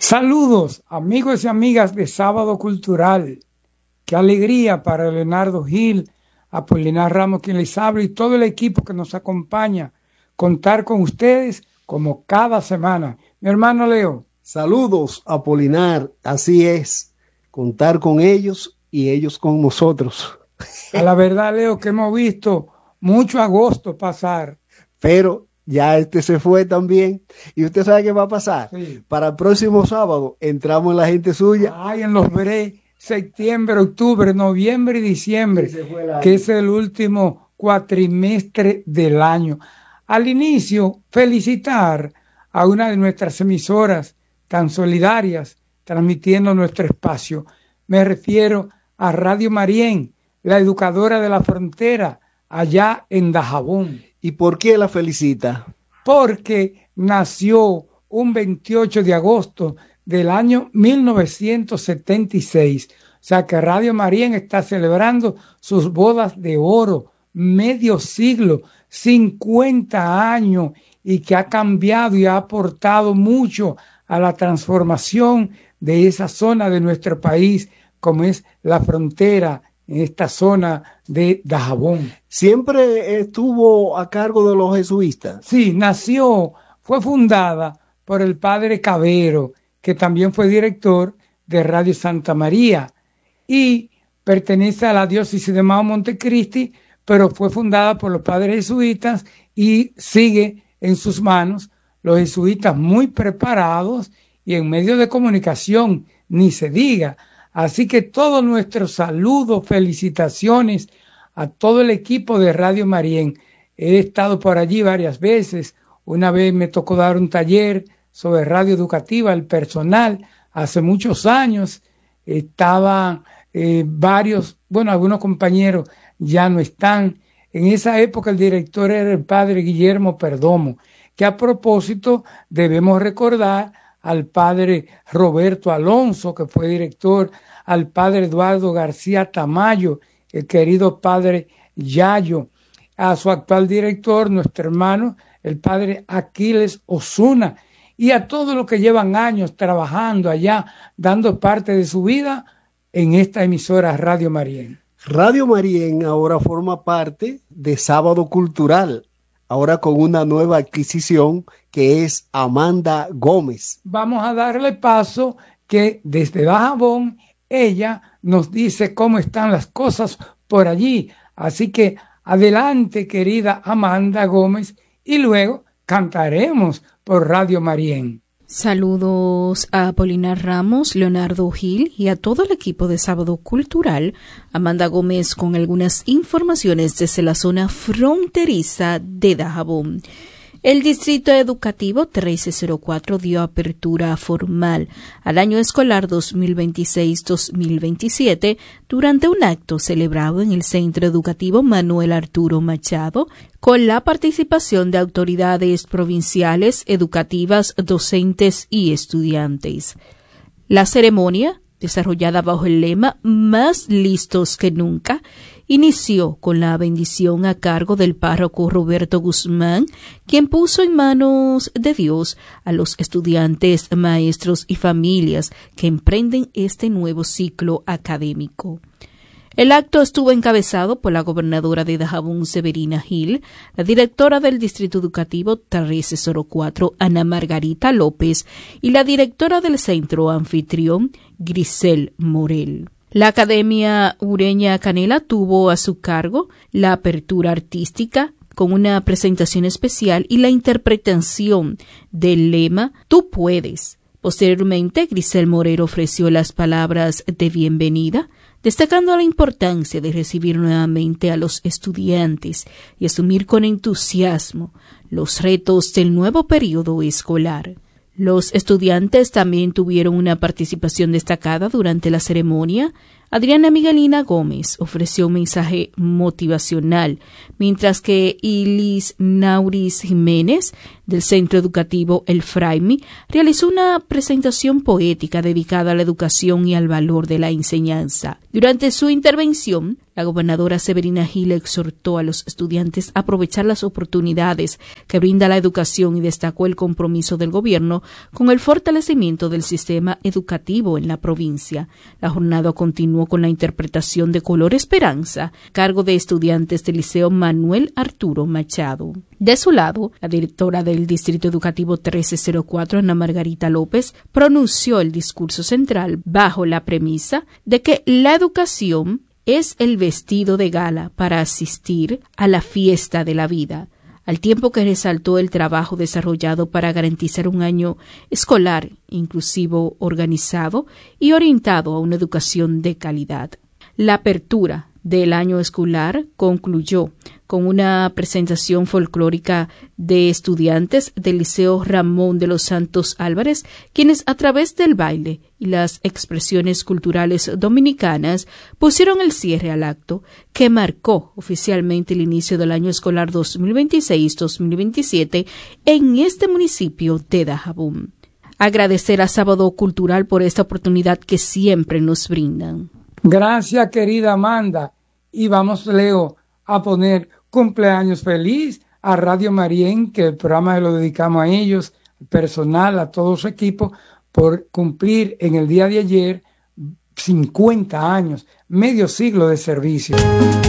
Saludos, amigos y amigas de Sábado Cultural. Qué alegría para Leonardo Gil, Apolinar Ramos, quien les habla, y todo el equipo que nos acompaña, contar con ustedes como cada semana. Mi hermano Leo. Saludos, Apolinar. Así es, contar con ellos y ellos con nosotros. A la verdad, Leo, que hemos visto mucho agosto pasar. Pero ya se fue también. ¿Y usted sabe qué va a pasar? Sí. Para el próximo sábado entramos en la gente suya. Ay, en los veré, septiembre, octubre, noviembre y diciembre, que es el último cuatrimestre del año. Al inicio, felicitar a una de nuestras emisoras tan solidarias, transmitiendo nuestro espacio. Me refiero a Radio Marién, la educadora de la frontera, allá en Dajabón. ¿Y por qué la felicita? Porque nació un 28 de agosto del año 1976. O sea que Radio Marién está celebrando sus bodas de oro, medio siglo, 50 años, y que ha cambiado y ha aportado mucho a la transformación de esa zona de nuestro país, como es la frontera, en esta zona de Dajabón. ¿Siempre estuvo a cargo de los jesuitas? Sí, fue fundada por el padre Cabero, que también fue director de Radio Santa María, y pertenece a la diócesis de Mao Montecristi, pero fue fundada por los padres jesuitas y sigue en sus manos los jesuitas muy preparados y en medios de comunicación, ni se diga. Así que todos nuestros saludos, felicitaciones a todo el equipo de Radio Marién. He estado por allí varias veces. Una vez me tocó dar un taller sobre radio educativa al personal. Hace muchos años estaban algunos compañeros ya no están. En esa época el director era el padre Guillermo Perdomo, que a propósito debemos recordar al padre Roberto Alonso, que fue director, al padre Eduardo García Tamayo, el querido padre Yayo, a su actual director, nuestro hermano, el padre Aquiles Osuna, y a todos los que llevan años trabajando allá, dando parte de su vida en esta emisora Radio Marién. Radio Marién ahora forma parte de Sábado Cultural, ahora con una nueva adquisición que es Amanda Gómez. Vamos a darle paso que desde Dajabón ella nos dice cómo están las cosas por allí. Así que adelante, querida Amanda Gómez, y luego cantaremos por Radio Marién. Saludos a Apolinar Ramos, Leonardo Gil y a todo el equipo de Sábado Cultural. Amanda Gómez con algunas informaciones desde la zona fronteriza de Dajabón. El Distrito Educativo 1304 dio apertura formal al año escolar 2026-2027 durante un acto celebrado en el Centro Educativo Manuel Arturo Machado con la participación de autoridades provinciales, educativas, docentes y estudiantes. La ceremonia, desarrollada bajo el lema Más listos que nunca, inició con la bendición a cargo del párroco Roberto Guzmán, quien puso en manos de Dios a los estudiantes, maestros y familias que emprenden este nuevo ciclo académico. El acto estuvo encabezado por la gobernadora de Dajabón, Severina Gil, la directora del Distrito Educativo 1304, Ana Margarita López, y la directora del Centro Anfitrión, Grisel Morel. La Academia Ureña Canela tuvo a su cargo la apertura artística con una presentación especial y la interpretación del lema Tú puedes. Posteriormente, Grisel Morel ofreció las palabras de bienvenida, destacando la importancia de recibir nuevamente a los estudiantes y asumir con entusiasmo los retos del nuevo periodo escolar. Los estudiantes también tuvieron una participación destacada durante la ceremonia Adriana Miguelina Gómez ofreció un mensaje motivacional, mientras que Ilis Nauris Jiménez, del Centro Educativo El Fraimi, realizó una presentación poética dedicada a la educación y al valor de la enseñanza. Durante su intervención, la gobernadora Severina Gil exhortó a los estudiantes a aprovechar las oportunidades que brinda la educación y destacó el compromiso del gobierno con el fortalecimiento del sistema educativo en la provincia. La jornada continuó con la interpretación de Color Esperanza, a cargo de estudiantes del Liceo Manuel Arturo Machado. De su lado, la directora del Distrito Educativo 1304, Ana Margarita López, pronunció el discurso central bajo la premisa de que la educación es el vestido de gala para asistir a la fiesta de la vida, al tiempo que resaltó el trabajo desarrollado para garantizar un año escolar inclusivo, organizado y orientado a una educación de calidad. La apertura del año escolar concluyó con una presentación folclórica de estudiantes del Liceo Ramón de los Santos Álvarez, quienes a través del baile y las expresiones culturales dominicanas pusieron el cierre al acto que marcó oficialmente el inicio del año escolar 2026-2027 en este municipio de Dajabón. Agradecer a Sábado Cultural por esta oportunidad que siempre nos brindan. Gracias, querida Amanda. Y vamos, Leo, a poner cumpleaños feliz a Radio Marién, que el programa lo dedicamos a ellos, personal, a todo su equipo, por cumplir en el día de ayer 50 años, medio siglo de servicio.